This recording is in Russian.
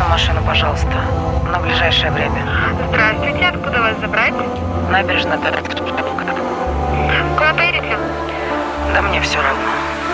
одну машину, пожалуйста, на ближайшее время. Здравствуйте, откуда вас забрать? Набережная, Куда поедете? да мне все равно.